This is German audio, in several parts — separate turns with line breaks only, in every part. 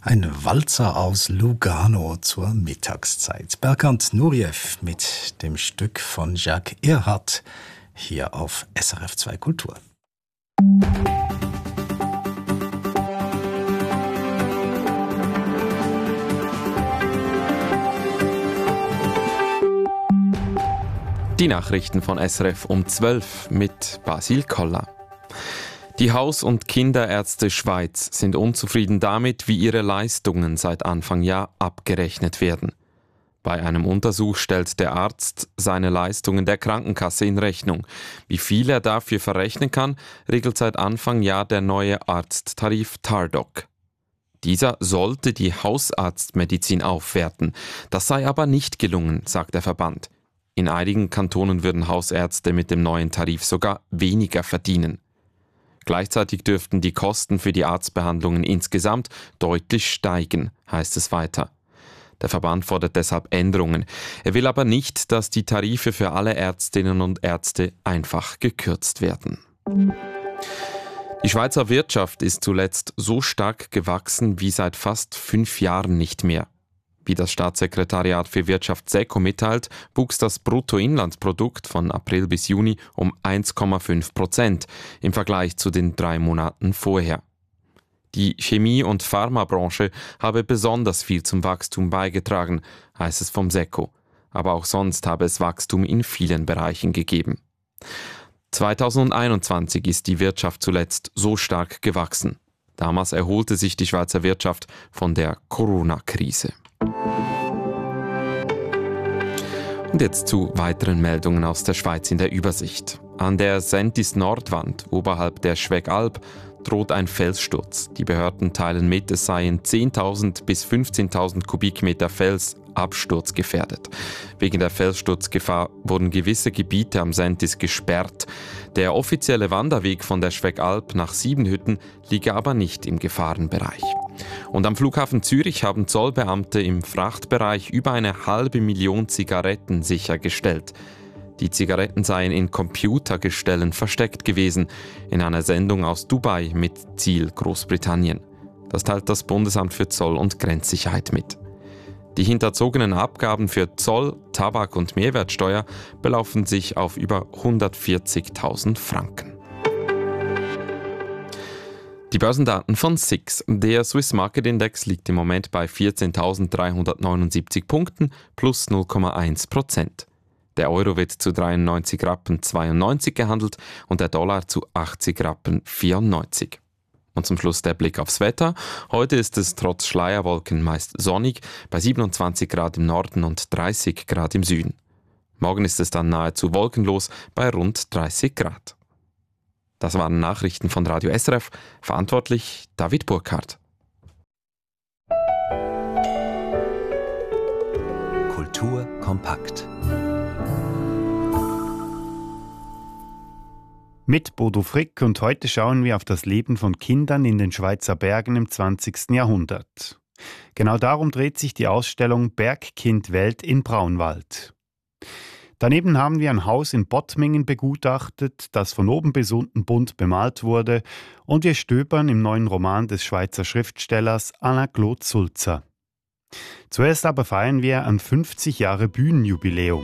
Ein Walzer aus Lugano zur Mittagszeit. Berkant Nureyev mit dem Stück von Jacques Erhardt hier auf SRF 2 Kultur.
Die Nachrichten von SRF um 12 mit Basil Koller. Die Haus- und Kinderärzte Schweiz sind unzufrieden damit, wie ihre Leistungen seit Anfang Jahr abgerechnet werden. Bei einem Untersuch stellt der Arzt seine Leistungen der Krankenkasse in Rechnung. Wie viel er dafür verrechnen kann, regelt seit Anfang Jahr der neue Arzttarif TARDOC. Dieser sollte die Hausarztmedizin aufwerten. Das sei aber nicht gelungen, sagt der Verband. In einigen Kantonen würden Hausärzte mit dem neuen Tarif sogar weniger verdienen. Gleichzeitig dürften die Kosten für die Arztbehandlungen insgesamt deutlich steigen, heißt es weiter. Der Verband fordert deshalb Änderungen. Er will aber nicht, dass die Tarife für alle Ärztinnen und Ärzte einfach gekürzt werden. Die Schweizer Wirtschaft ist zuletzt so stark gewachsen wie seit fast 5 Jahren nicht mehr. Wie das Staatssekretariat für Wirtschaft SECO mitteilt, wuchs das Bruttoinlandsprodukt von April bis Juni um 1,5% im Vergleich zu den 3 Monaten vorher. Die Chemie- und Pharmabranche habe besonders viel zum Wachstum beigetragen, heißt es vom SECO. Aber auch sonst habe es Wachstum in vielen Bereichen gegeben. 2021 ist die Wirtschaft zuletzt so stark gewachsen. Damals erholte sich die Schweizer Wirtschaft von der Corona-Krise. Und jetzt zu weiteren Meldungen aus der Schweiz in der Übersicht. An der Sentis-Nordwand oberhalb der Schwegalp droht ein Felssturz. Die Behörden teilen mit, es seien 10.000 bis 15.000 Kubikmeter Fels absturzgefährdet. Wegen der Felssturzgefahr wurden gewisse Gebiete am Sentis gesperrt. Der offizielle Wanderweg von der Schwegalp nach Siebenhütten liege aber nicht im Gefahrenbereich. Und am Flughafen Zürich haben Zollbeamte im Frachtbereich über 500.000 Zigaretten sichergestellt. Die Zigaretten seien in Computergestellen versteckt gewesen, in einer Sendung aus Dubai mit Ziel Großbritannien. Das teilt das Bundesamt für Zoll- und Grenzsicherheit mit. Die hinterzogenen Abgaben für Zoll, Tabak und Mehrwertsteuer belaufen sich auf über 140.000 Franken. Die Börsendaten von SIX. Der Swiss Market Index liegt im Moment bei 14.379 Punkten plus 0,1%. Der Euro wird zu 93,92 Rappen gehandelt und der Dollar zu 80,94 Rappen. Und zum Schluss der Blick aufs Wetter. Heute ist es trotz Schleierwolken meist sonnig, bei 27 Grad im Norden und 30 Grad im Süden. Morgen ist es dann nahezu wolkenlos bei rund 30 Grad. Das waren Nachrichten von Radio SRF, verantwortlich David Burkhardt.
Kultur kompakt.
Mit Bodo Frick und heute schauen wir auf das Leben von Kindern in den Schweizer Bergen im 20. Jahrhundert. Genau darum dreht sich die Ausstellung Bergkindwelt in Braunwald. Daneben haben wir ein Haus in Bottmingen begutachtet, das von oben bis unten bunt bemalt wurde, und wir stöbern im neuen Roman des Schweizer Schriftstellers Alain-Claude Sulzer. Zuerst aber feiern wir ein 50 Jahre Bühnenjubiläum.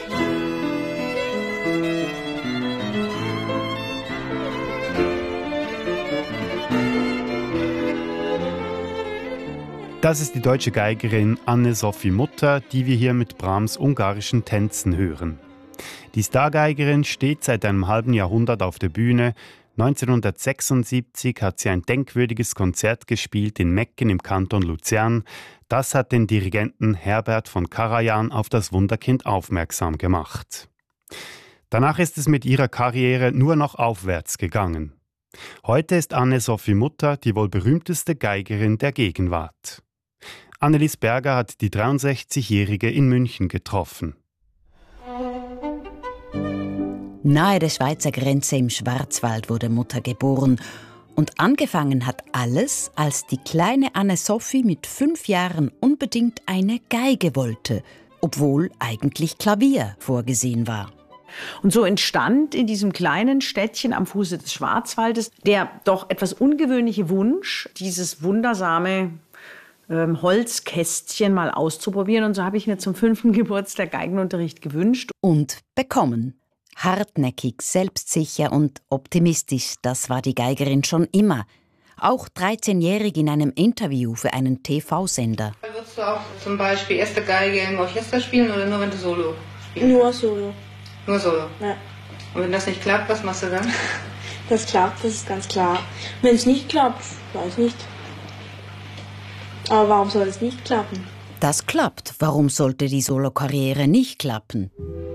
Das ist die deutsche Geigerin Anne-Sophie Mutter, die wir hier mit Brahms ungarischen Tänzen hören. Die Stargeigerin steht seit einem halben Jahrhundert auf der Bühne. 1976 hat sie ein denkwürdiges Konzert gespielt in Mecken im Kanton Luzern. Das hat den Dirigenten Herbert von Karajan auf das Wunderkind aufmerksam gemacht. Danach ist es mit ihrer Karriere nur noch aufwärts gegangen. Heute ist Anne-Sophie Mutter die wohl berühmteste Geigerin der Gegenwart. Annelies Berger hat die 63-Jährige in München getroffen.
Nahe der Schweizer Grenze im Schwarzwald wurde Mutter geboren. Und angefangen hat alles, als die kleine Anne-Sophie mit 5 Jahren unbedingt eine Geige wollte, obwohl eigentlich Klavier vorgesehen war.
Und so entstand in diesem kleinen Städtchen am Fuße des Schwarzwaldes der doch etwas ungewöhnliche Wunsch, dieses wundersame Holzkästchen mal auszuprobieren. Und so habe ich mir zum 5. Geburtstag Geigenunterricht gewünscht.
Und bekommen. Hartnäckig, selbstsicher und optimistisch, das war die Geigerin schon immer. Auch 13-jährig in einem Interview für einen TV-Sender.
Würdest du auch zum Beispiel erste Geige im Orchester spielen oder nur wenn du Solo spielst?
Nur Solo.
Nur Solo?
Ja.
Und wenn das nicht klappt, was machst du dann?
Das klappt, das ist ganz klar. Wenn es nicht klappt, weiß nicht. Aber warum soll es nicht klappen?
Das klappt. Warum sollte die Solokarriere nicht klappen?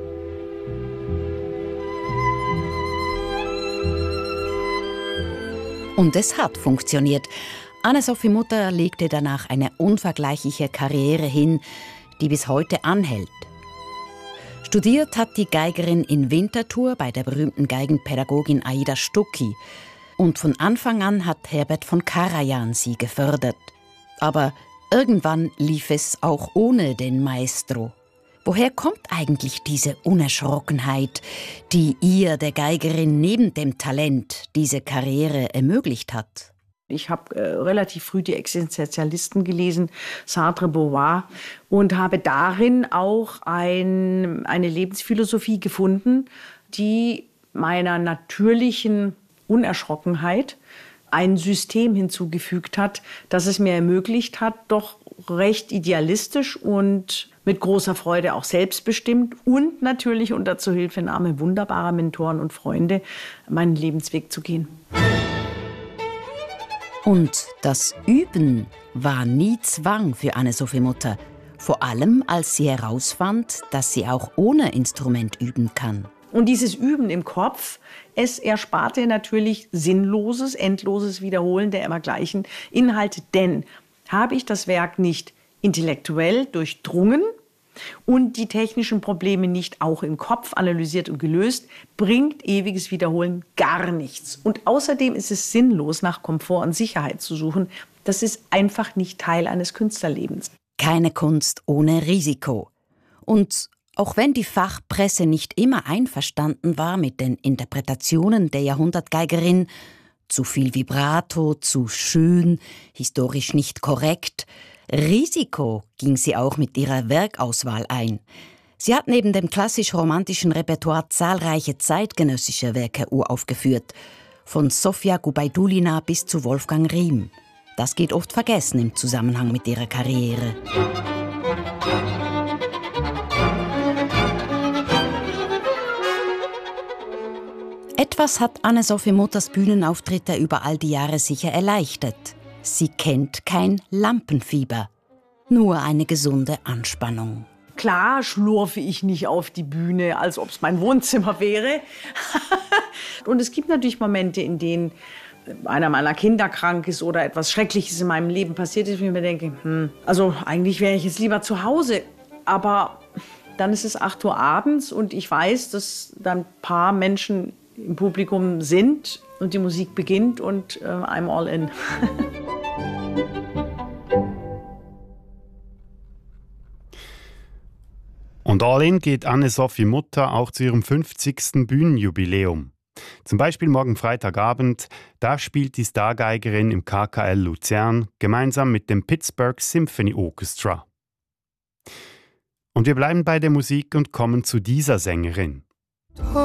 Und es hat funktioniert. Anne-Sophie Mutter legte danach eine unvergleichliche Karriere hin, die bis heute anhält. Studiert hat die Geigerin in Winterthur bei der berühmten Geigenpädagogin Aida Stucki. Und von Anfang an hat Herbert von Karajan sie gefördert. Aber irgendwann lief es auch ohne den Maestro. Woher kommt eigentlich diese Unerschrockenheit, die ihr, der Geigerin, neben dem Talent diese Karriere ermöglicht hat?
Ich habe relativ früh die Existenzialisten gelesen, Sartre, Beauvoir, und habe darin auch eine Lebensphilosophie gefunden, die meiner natürlichen Unerschrockenheit ein System hinzugefügt hat, das es mir ermöglicht hat, doch recht idealistisch und mit großer Freude auch selbstbestimmt und natürlich unter Zuhilfenahme wunderbarer Mentoren und Freunde meinen Lebensweg zu gehen.
Und das Üben war nie Zwang für Anne-Sophie Mutter. Vor allem, als sie herausfand, dass sie auch ohne Instrument üben kann.
Und dieses Üben im Kopf, es ersparte natürlich sinnloses, endloses Wiederholen der immer gleichen Inhalte. Denn habe ich das Werk nicht intellektuell durchdrungen und die technischen Probleme nicht auch im Kopf analysiert und gelöst, bringt ewiges Wiederholen gar nichts. Und außerdem ist es sinnlos, nach Komfort und Sicherheit zu suchen. Das ist einfach nicht Teil eines Künstlerlebens.
Keine Kunst ohne Risiko. Und auch wenn die Fachpresse nicht immer einverstanden war mit den Interpretationen der Jahrhundertgeigerin, zu viel Vibrato, zu schön, historisch nicht korrekt, Risiko ging sie auch mit ihrer Werkauswahl ein. Sie hat neben dem klassisch-romantischen Repertoire zahlreiche zeitgenössische Werke uraufgeführt, von Sofia Gubaidulina bis zu Wolfgang Riem. Das geht oft vergessen im Zusammenhang mit ihrer Karriere. Etwas hat Anne-Sophie Mutters Bühnenauftritte über all die Jahre sicher erleichtert. Sie kennt kein Lampenfieber, nur eine gesunde Anspannung.
Klar schlurfe ich nicht auf die Bühne, als ob es mein Wohnzimmer wäre. Und es gibt natürlich Momente, in denen einer meiner Kinder krank ist oder etwas Schreckliches in meinem Leben passiert ist, wo ich mir denke, also eigentlich wäre ich jetzt lieber zu Hause. Aber dann ist es 8 Uhr abends und ich weiß, dass da ein paar Menschen im Publikum sind und die Musik beginnt und I'm all in.
Und all in geht Anne-Sophie Mutter auch zu ihrem 50. Bühnenjubiläum. Zum Beispiel morgen Freitagabend, da spielt die Stargeigerin im KKL Luzern gemeinsam mit dem Pittsburgh Symphony Orchestra. Und wir bleiben bei der Musik und kommen zu dieser Sängerin.